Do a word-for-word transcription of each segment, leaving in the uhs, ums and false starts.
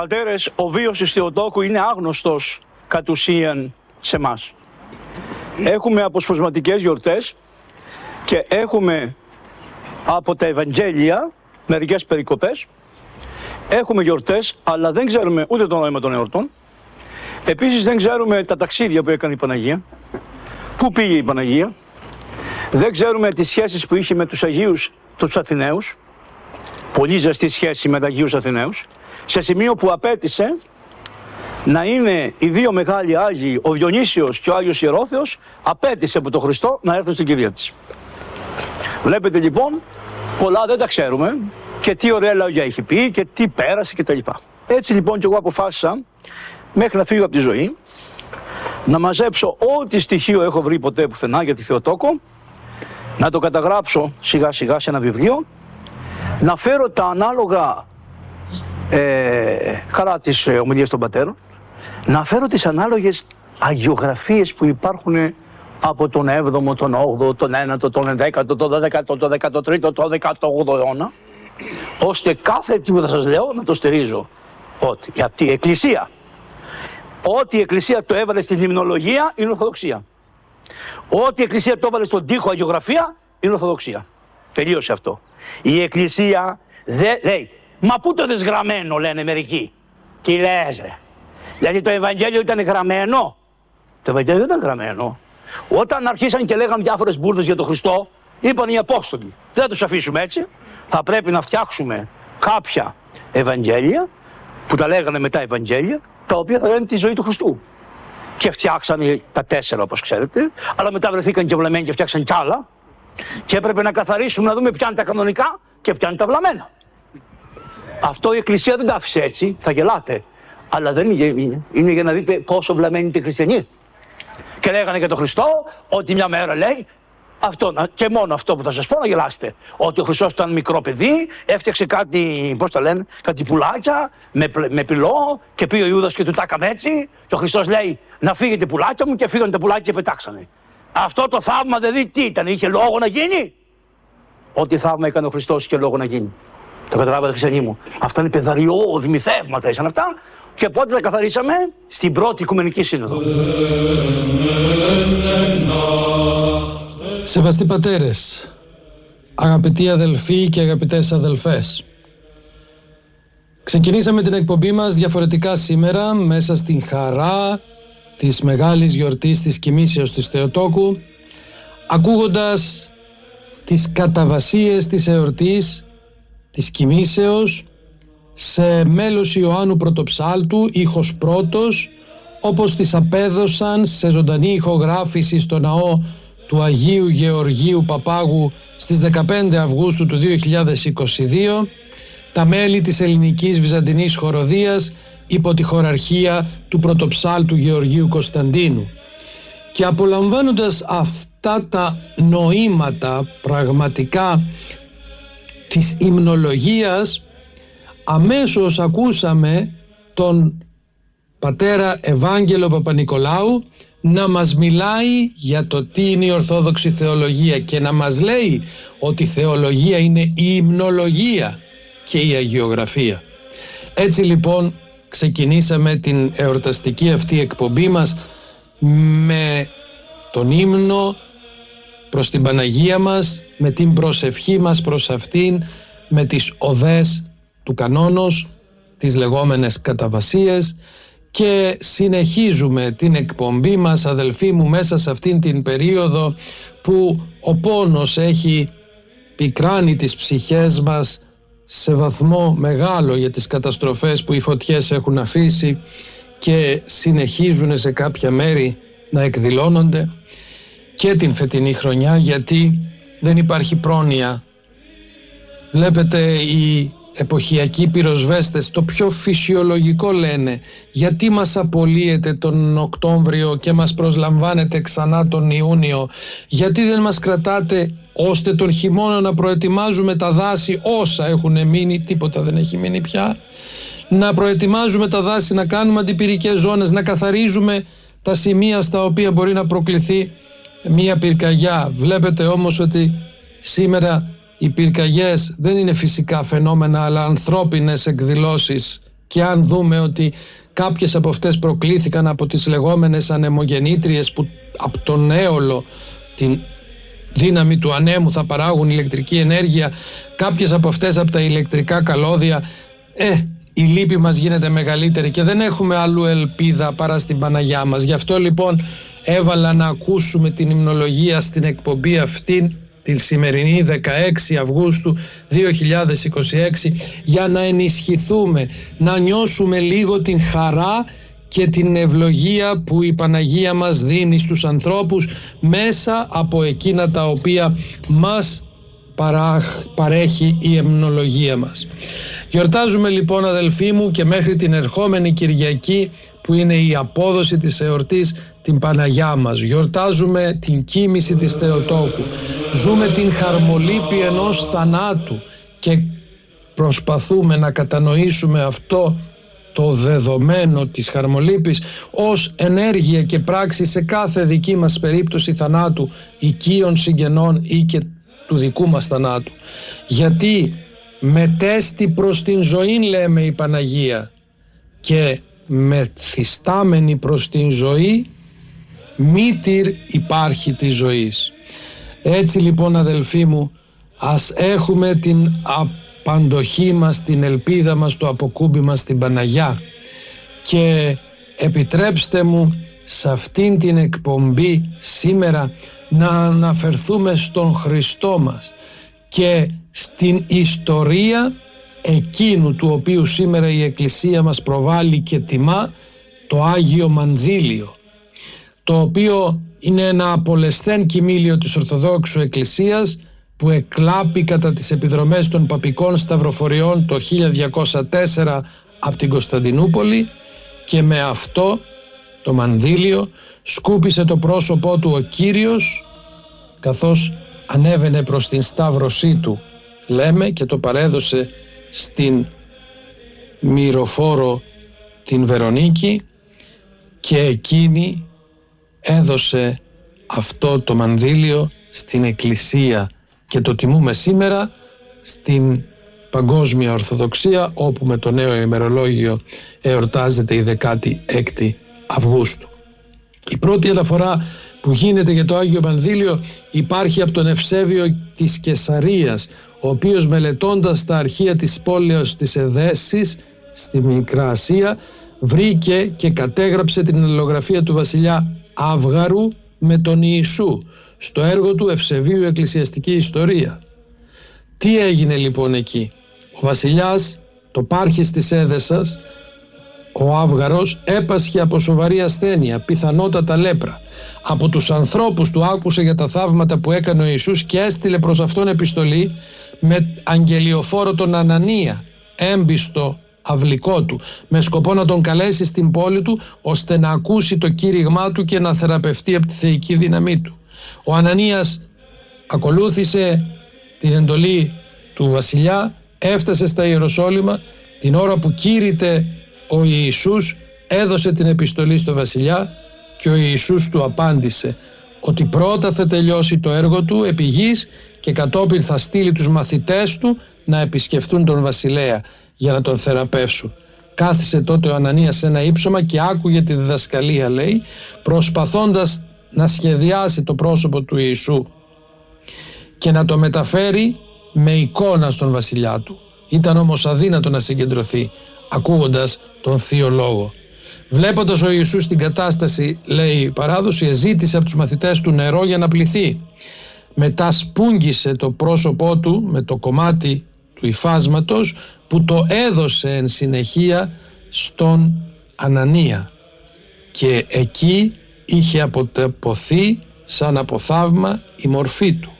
Πατέρες, ο βίος της Θεοτόκου είναι άγνωστος κατ' ουσίαν σε εμάς. Έχουμε αποσπασματικές γιορτές και έχουμε από τα Ευαγγέλια μερικές περικοπές. Έχουμε γιορτές, αλλά δεν ξέρουμε ούτε το νόημα των εορτών. Επίσης δεν ξέρουμε τα ταξίδια που έκανε η Παναγία, πού πήγε η Παναγία. Δεν ξέρουμε τις σχέσεις που είχε με τους Αγίους τους Αθηναίους. Πολύ ζεστή σχέση με τους Αγίους Αθηναίους. Σε σημείο που απέτησε να είναι οι δύο μεγάλοι Άγιοι, ο Διονύσιος και ο Άγιος Ιερόθεος, απέτησε από τον Χριστό να έρθουν στην κηδεία της. Βλέπετε λοιπόν, πολλά δεν τα ξέρουμε και τι ωραία λόγια έχει πει και τι πέρασε κτλ. Έτσι λοιπόν και εγώ αποφάσισα, μέχρι να φύγω από τη ζωή, να μαζέψω ό,τι στοιχείο έχω βρει ποτέ πουθενά για τη Θεοτόκο, να το καταγράψω σιγά σιγά σε ένα βιβλίο, να φέρω τα ανάλογα ε, χαρά της ε, ομιλίας των πατέρων, να φέρω τις ανάλογες αγιογραφίες που υπάρχουν από τον έβδομο, τον όγδοο, τον ένατο, τον ενδέκατο, τον δωδέκατο, τον δεκατρίτο, τον δεκαόγδοο αιώνα, ώστε κάθε τι που θα σας λέω να το στηρίζω. Ότι αυτή η Εκκλησία, ό,τι η Εκκλησία το έβαλε στην υμνολογία είναι Ορθοδοξία. Ό,τι η Εκκλησία το έβαλε στον τοίχο αγιογραφία είναι Ορθοδοξία. Τελείωσε αυτό. Η Εκκλησία δεν λέει, μα πού το δες γραμμένο, λένε μερικοί. Τι λες ρε. Δηλαδή το Ευαγγέλιο ήταν γραμμένο. Το Ευαγγέλιο δεν ήταν γραμμένο. Όταν αρχίσαν και λέγαν διάφορες μπουρδες για τον Χριστό, είπαν οι Απόστολοι, δεν θα τους αφήσουμε έτσι. Θα πρέπει να φτιάξουμε κάποια Ευαγγέλια, που τα λέγανε μετά Ευαγγέλια, τα οποία θα λένε τη ζωή του Χριστού. Και φτιάξαν τα τέσσερα όπως ξέρετε, αλλά μετά βρεθήκαν και βλαμμένοι και φτιάξαν κι άλλα. Και έπρεπε να καθαρίσουμε να δούμε ποια είναι τα κανονικά και ποια είναι τα βλαμμένα. Αυτό η Εκκλησία δεν τα άφησε έτσι, θα γελάτε. Αλλά δεν είναι, είναι για να δείτε πόσο βλαμμένοι είναι οι χριστιανοί. Και λέγανε για τον Χριστό ότι μια μέρα λέει, αυτό, και μόνο αυτό που θα σας πω να γελάσετε, ότι ο Χριστός ήταν μικρό παιδί, έφτιαξε κάτι, πώς τα λένε, κάτι πουλάκια με, με πυλό και πήγε ο Ιούδας και του τα έκαμε έτσι και ο Χριστός λέει να φύγετε πουλάκια μου και φύγανε τα πουλάκια και πετάξανε. Αυτό το θαύμα δηλαδή τι ήταν, είχε λόγο να γίνει? Ό,τι θαύμα έκανε ο Χριστός είχε λόγο να γίνει. Το καταλάβατε χριστιανοί μου. Αυτά είναι πεδαριώδη μυθεύματα ήσαν αυτά. Και πότε τα καθαρίσαμε? Στην πρώτη Οικουμενική Σύνοδο. Σεβαστοί πατέρες, αγαπητοί αδελφοί και αγαπητές αδελφές, ξεκινήσαμε την εκπομπή μας διαφορετικά σήμερα μέσα στην χαρά της μεγάλης γιορτής της κοιμήσεως της Θεοτόκου, ακούγοντας τις καταβασίες της εορτής της κοιμήσεως σε μέλος Ιωάννου Πρωτοψάλτου, ήχος πρώτος, όπως τις απέδωσαν σε ζωντανή ηχογράφηση στο ναό του Αγίου Γεωργίου Παπάγου στις δεκαπέντε Αυγούστου του δύο χιλιάδες είκοσι δύο τα μέλη της ελληνικής βυζαντινής χοροδίας υπό τη χοραρχία του Πρωτοψάλτου Γεωργίου Κωνσταντίνου. Και απολαμβάνοντας αυτά τα νοήματα πραγματικά της υμνολογίας, αμέσως ακούσαμε τον πατέρα Ευάγγελο Παπα-Νικολάου να μας μιλάει για το τι είναι η Ορθόδοξη Θεολογία και να μας λέει ότι η θεολογία είναι η υμνολογία και η αγιογραφία. Έτσι λοιπόν ξεκινήσαμε την εορταστική αυτή εκπομπή μας με τον ύμνο προς την Παναγία μας, με την προσευχή μας προς αυτήν, με τις οδές του κανόνος, τις λεγόμενες καταβασίες, και συνεχίζουμε την εκπομπή μας, αδελφοί μου, μέσα σε αυτήν την περίοδο που ο πόνος έχει πικράνει τις ψυχές μας σε βαθμό μεγάλο για τις καταστροφές που οι φωτιές έχουν αφήσει και συνεχίζουν σε κάποια μέρη να εκδηλώνονται και την φετινή χρονιά, γιατί δεν υπάρχει πρόνοια. Βλέπετε, οι εποχιακοί πυροσβέστες το πιο φυσιολογικό λένε: γιατί μας απολύετε τον Οκτώβριο και μας προσλαμβάνετε ξανά τον Ιούνιο? Γιατί δεν μας κρατάτε ώστε τον χειμώνα να προετοιμάζουμε τα δάση όσα έχουν μείνει? Τίποτα δεν έχει μείνει πια. Να προετοιμάζουμε τα δάση, να κάνουμε αντιπυρικές ζώνες, να καθαρίζουμε τα σημεία στα οποία μπορεί να προκληθεί μία πυρκαγιά. Βλέπετε όμως ότι σήμερα οι πυρκαγιές δεν είναι φυσικά φαινόμενα, αλλά ανθρώπινες εκδηλώσεις και αν δούμε ότι κάποιες από αυτές προκλήθηκαν από τις λεγόμενες ανεμογεννήτριες που από τον έολο, την δύναμη του ανέμου, θα παράγουν ηλεκτρική ενέργεια, κάποιες από αυτές από τα ηλεκτρικά καλώδια, ε, η λύπη μας γίνεται μεγαλύτερη και δεν έχουμε αλλού ελπίδα παρά στην Παναγιά μας. Γι' αυτό λοιπόν έβαλα να ακούσουμε την υμνολογία στην εκπομπή αυτή τη σημερινή δεκαέξι Αυγούστου δύο χιλιάδες είκοσι έξι, για να ενισχυθούμε, να νιώσουμε λίγο την χαρά και την ευλογία που η Παναγία μας δίνει στους ανθρώπους μέσα από εκείνα τα οποία μας παρέχει η υμνολογία μας. Γιορτάζουμε λοιπόν, αδελφοί μου, και μέχρι την ερχόμενη Κυριακή, που είναι η απόδοση της εορτής, την Παναγιά μας. Γιορτάζουμε την κοίμηση της Θεοτόκου. Ζούμε την χαρμολύπη ενός θανάτου και προσπαθούμε να κατανοήσουμε αυτό το δεδομένο της χαρμολύπης ως ενέργεια και πράξη σε κάθε δική μας περίπτωση θανάτου, οικείων συγγενών ή και του δικού μας θανάτου. Γιατί μετέστη προς την ζωή, λέμε η Παναγία, και μεθυστάμενη προς την ζωή μήτηρ υπάρχει της ζωής. Έτσι λοιπόν, αδελφοί μου, ας έχουμε την απαντοχή μας, την ελπίδα μας, το αποκούμπι μας στην Παναγιά, και επιτρέψτε μου σε αυτήν την εκπομπή σήμερα να αναφερθούμε στον Χριστό μας και στην ιστορία εκείνου του οποίου σήμερα η Εκκλησία μας προβάλλει και τιμά, το Άγιο Μανδύλιο, το οποίο είναι ένα απολεσθέν κοιμήλιο της Ορθοδόξου Εκκλησίας που εκλάπη κατά τις επιδρομές των παπικών σταυροφοριών το χίλια διακόσια τέσσερα από την Κωνσταντινούπολη, και με αυτό το μανδύλιο σκούπισε το πρόσωπό του ο Κύριος καθώς ανέβαινε προς την σταύρωσή του, λέμε, και το παρέδωσε στην μυροφόρο την Βερονίκη, και εκείνη έδωσε αυτό το μανδύλιο στην Εκκλησία και το τιμούμε σήμερα στην Παγκόσμια Ορθοδοξία, όπου με το νέο ημερολόγιο εορτάζεται η δεκάτη έκτη Αυγούστου. Η πρώτη αναφορά που γίνεται για το Άγιο Μανδύλιο υπάρχει από τον Ευσέβιο της Καισαρίας, ο οποίος μελετώντας τα αρχεία της πόλεως της Εδέσης στη Μικρά Ασία βρήκε και κατέγραψε την αλληλογραφία του βασιλιά Αύγαρου με τον Ιησού στο έργο του Ευσεβίου Εκκλησιαστική Ιστορία. Τι έγινε λοιπόν εκεί? Ο βασιλιάς, το πάρχης της Έδεσας, ο Αύγαρος, έπασχε από σοβαρή ασθένεια, πιθανότατα λέπρα. Από τους ανθρώπους του άκουσε για τα θαύματα που έκανε ο Ιησούς και έστειλε προς αυτόν επιστολή με αγγελιοφόρο τον Ανανία, έμπιστο αυλικό του, με σκοπό να τον καλέσει στην πόλη του ώστε να ακούσει το κήρυγμά του και να θεραπευτεί από τη θεϊκή δύναμή του. Ο Ανανίας ακολούθησε την εντολή του βασιλιά, έφτασε στα Ιεροσόλυμα την ώρα που κήρυτε ο Ιησούς, έδωσε την επιστολή στο βασιλιά και ο Ιησούς του απάντησε ότι πρώτα θα τελειώσει το έργο του επί γης και κατόπιν θα στείλει τους μαθητές του να επισκεφτούν τον βασιλέα για να τον θεραπεύσουν. Κάθισε τότε ο Ανανίας σε ένα ύψωμα και άκουγε τη διδασκαλία, λέει, προσπαθώντας να σχεδιάσει το πρόσωπο του Ιησού και να το μεταφέρει με εικόνα στον βασιλιά του. Ήταν όμως αδύνατο να συγκεντρωθεί ακούγοντας τον Θείο Λόγο. Βλέποντας ο Ιησούς την κατάσταση, λέει η παράδοση, ζήτησε από τους μαθητές του νερό για να πληθεί. Μετά σπούγγισε το πρόσωπό του με το κομμάτι του υφάσματος που το έδωσε εν συνεχεία στον Ανανία, και εκεί είχε αποτυπωθεί σαν από θαύμα η μορφή του.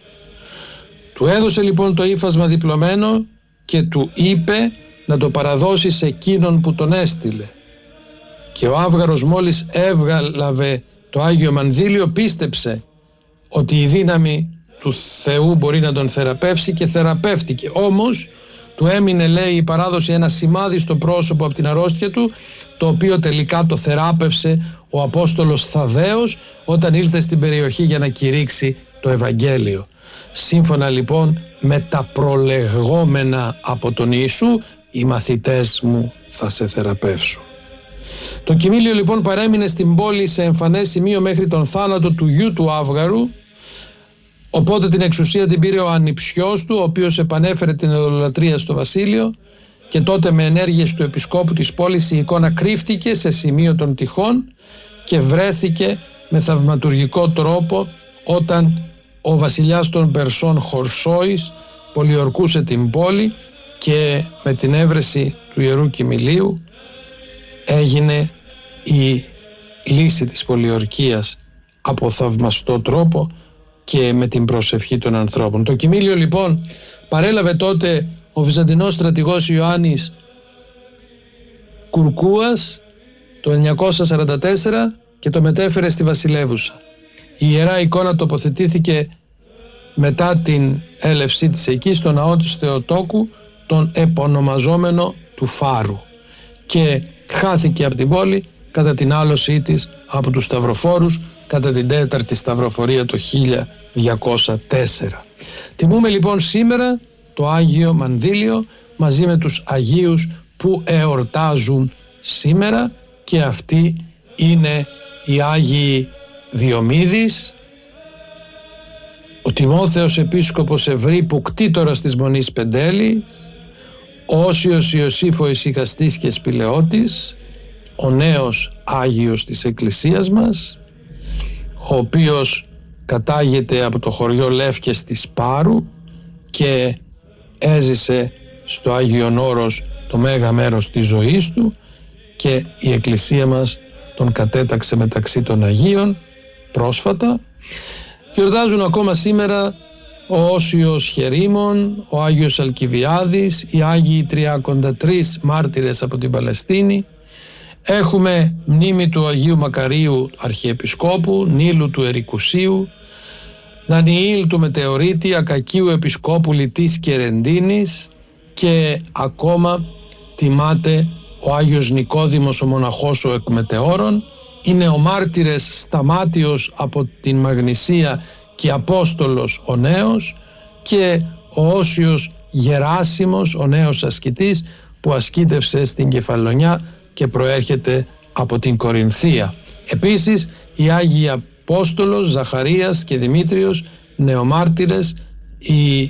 Του έδωσε λοιπόν το ύφασμα διπλωμένο και του είπε να το παραδώσει σε εκείνον που τον έστειλε. Και ο Αύγαρος μόλις έβγαλαβε το Άγιο Μανδύλιο πίστεψε ότι η δύναμη του Θεού μπορεί να τον θεραπεύσει και θεραπεύτηκε. Όμως του έμεινε, λέει η παράδοση, ένα σημάδι στο πρόσωπο από την αρρώστια του, το οποίο τελικά το θεράπευσε ο Απόστολος Θαδέος όταν ήρθε στην περιοχή για να κηρύξει το Ευαγγέλιο. Σύμφωνα λοιπόν με τα προλεγόμενα από τον Ιησού, οι μαθητές μου θα σε θεραπεύσουν. Το κοιμήλιο λοιπόν παρέμεινε στην πόλη σε εμφανές σημείο μέχρι τον θάνατο του γιου του Αύγαρου, οπότε την εξουσία την πήρε ο ανιψιός του, ο οποίος επανέφερε την ειδωλολατρία στο βασίλειο, και τότε με ενέργειες του επισκόπου της πόλης η εικόνα κρύφτηκε σε σημείο των τυχών και βρέθηκε με θαυματουργικό τρόπο όταν ο βασιλιάς των Περσών Χορσόης πολιορκούσε την πόλη και με την έβρεση του Ιερού Κοιμηλίου έγινε η λύση της πολιορκίας από θαυμαστό τρόπο και με την προσευχή των ανθρώπων. Το κοιμήλιο λοιπόν παρέλαβε τότε ο Βυζαντινός στρατηγός Ιωάννης Κουρκούας το εννιακόσια σαράντα τέσσερα και το μετέφερε στη βασιλεύουσα. Η ιερά εικόνα τοποθετήθηκε μετά την έλευσή της εκεί στο ναό του Θεοτόκου, τον επωνομαζόμενο του Φάρου, και χάθηκε από την πόλη κατά την άλωσή της από τους σταυροφόρους κατά την τέταρτη σταυροφορία το χίλια διακόσια τέσσερα. Τιμούμε λοιπόν σήμερα το Άγιο Μανδύλιο μαζί με τους Αγίους που εορτάζουν σήμερα, και αυτοί είναι οι Άγιοι Διομήδης, ο Τιμόθεος Επίσκοπος Ευρύπου κτήτορας της Μονής Πεντέλης, ο Όσιος Ιωσήφ ο Ησυχαστής και Σπηλαιώτης, ο νέος Άγιος της Εκκλησίας μας, ο οποίος κατάγεται από το χωριό Λεύκες της Πάρου και έζησε στο Άγιον Όρος το μέγα μέρος της ζωής του, και η Εκκλησία μας τον κατέταξε μεταξύ των Αγίων πρόσφατα. Γιορτάζουν ακόμα σήμερα ο Όσιος Χερίμων, ο Άγιος Αλκιβιάδης, οι Άγιοι τριάκοντα τρεις μάρτυρες από την Παλαιστίνη. Έχουμε μνήμη του Αγίου Μακαρίου Αρχιεπισκόπου, Νίλου του Ερικουσίου, Δανιήλ του Μετεωρίτη, Ακακίου Επισκόπου Λιτής και Ρεντίνης, και ακόμα τιμάται ο Άγιος Νικόδημος ο μοναχός ο Εκμετεώρων. Είναι ο μάρτυρες Σταμάτιος από την Μαγνησία και Απόστολος ο νέος, και ο Όσιος Γεράσιμος ο νέος ασκητής που ασκήτευσε στην Κεφαλονιά και προέρχεται από την Κορινθία. Επίσης οι Άγιοι Απόστολος Ζαχαρίας και Δημήτριος, νεομάρτυρες, οι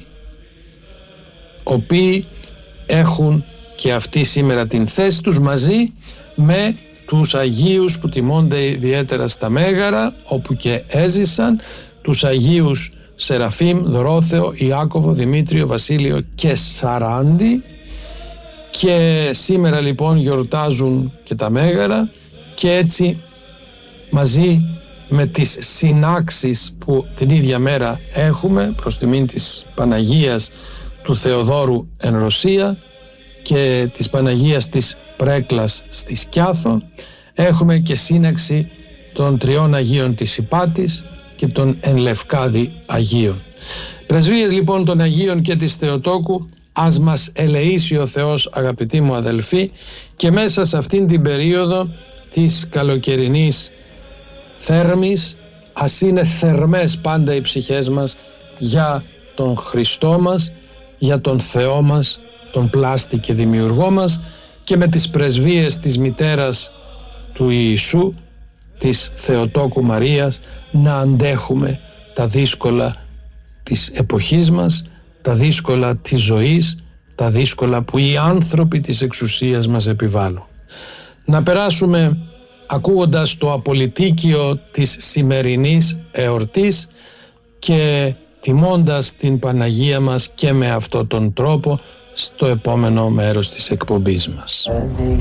οποίοι έχουν και αυτοί σήμερα την θέση τους μαζί με τους Αγίους που τιμώνται ιδιαίτερα στα Μέγαρα όπου και έζησαν, τους Αγίους Σεραφείμ, Δωρόθεο, Ιάκωβο, Δημήτριο, Βασίλειο και Σαράντι. Και σήμερα λοιπόν γιορτάζουν και τα Μέγαρα, και έτσι μαζί με τις συνάξεις που την ίδια μέρα έχουμε προς τιμήν της Παναγίας του Θεοδόρου εν Ρωσία και της Παναγίας της Πρέκλας στη Σκιάθο, έχουμε και σύναξη των τριών Αγίων της Ηπάτης και των εν Λευκάδη Αγίων. Πρεσβείες λοιπόν των Αγίων και της Θεοτόκου, ας μας ελεήσει ο Θεός, αγαπητοί μου αδελφοί, και μέσα σε αυτήν την περίοδο της καλοκαιρινής θέρμης ας είναι θερμές πάντα οι ψυχές μας για τον Χριστό μας, για τον Θεό μας, τον πλάστη και δημιουργό μας, και με τις πρεσβείες της μητέρας του Ιησού, της Θεοτόκου Μαρίας, να αντέχουμε τα δύσκολα της εποχής μας, τα δύσκολα της ζωής, τα δύσκολα που οι άνθρωποι της εξουσίας μας επιβάλλουν. Να περάσουμε ακούγοντας το απολυτίκιο της σημερινής εορτής και τιμώντας την Παναγία μας και με αυτόν τον τρόπο στο επόμενο μέρος της εκπομπής μας.